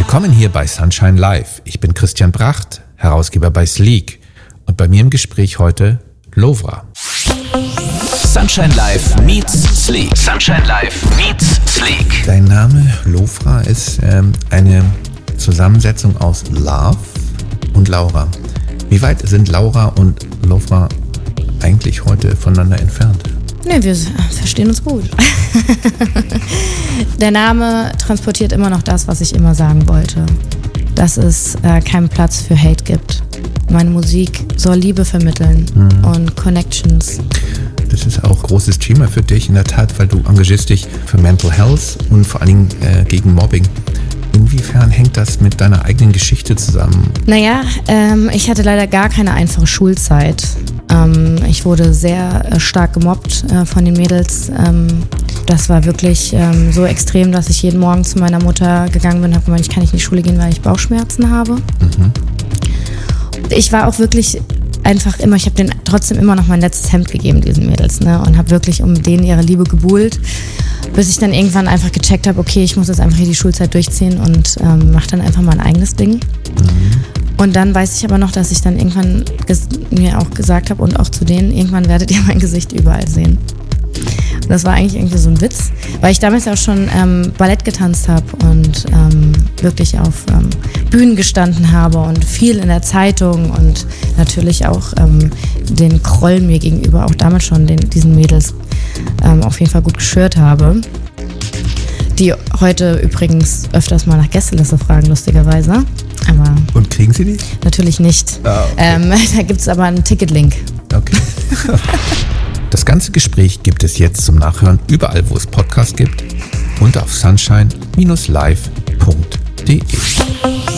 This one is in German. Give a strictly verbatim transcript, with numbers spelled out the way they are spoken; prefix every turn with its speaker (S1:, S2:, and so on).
S1: Willkommen hier bei Sunshine Live. Ich bin Christian Bracht, Herausgeber bei Sleek. Und bei mir im Gespräch heute Lovra.
S2: Sunshine Live meets Sleek. Sunshine Live meets Sleek.
S1: Dein Name Lovra ist ähm, eine Zusammensetzung aus Love und Laura. Wie weit sind Laura und Lovra eigentlich heute voneinander entfernt?
S3: Ne, wir verstehen uns gut. Der Name transportiert immer noch das, was ich immer sagen wollte. Dass es äh, keinen Platz für Hate gibt. Meine Musik soll Liebe vermitteln mhm. und Connections.
S1: Das ist auch ein großes Thema für dich, in der Tat, weil du engagierst dich für Mental Health und vor allen Dingen äh, gegen Mobbing. Inwiefern hängt das mit deiner eigenen Geschichte zusammen?
S3: Naja, ähm, ich hatte leider gar keine einfache Schulzeit. Ähm, ich wurde sehr äh, stark gemobbt äh, von den Mädels. Ähm, das war wirklich ähm, so extrem, dass ich jeden Morgen zu meiner Mutter gegangen bin und habe gemeint, ich kann nicht in die Schule gehen, weil ich Bauchschmerzen habe. Mhm. Ich war auch wirklich einfach immer, ich habe denen trotzdem immer noch mein letztes Hemd gegeben, diesen Mädels, ne, und habe wirklich um denen ihre Liebe gebuhlt, bis ich dann irgendwann einfach gecheckt habe, okay, ich muss jetzt einfach hier die Schulzeit durchziehen und ähm, mache dann einfach mein eigenes Ding. Mhm. Und dann weiß ich aber noch, dass ich dann irgendwann ges- mir auch gesagt habe und auch zu denen, irgendwann werdet ihr mein Gesicht überall sehen. Und das war eigentlich irgendwie so ein Witz, weil ich damals auch schon ähm, Ballett getanzt habe und ähm, wirklich auf ähm, Bühnen gestanden habe und viel in der Zeitung und natürlich auch ähm, den Groll mir gegenüber auch damals schon den, diesen Mädels ähm, auf jeden Fall gut geschürt habe. Die heute übrigens öfters mal nach Gästeliste fragen, lustigerweise. Aber
S1: und kriegen sie die?
S3: Natürlich nicht.
S1: Ah, okay.
S3: ähm, da gibt es aber einen Ticketlink.
S1: Okay. Das ganze Gespräch gibt es jetzt zum Nachhören überall, wo es Podcasts gibt und auf sunshine Bindestrich live Punkt de.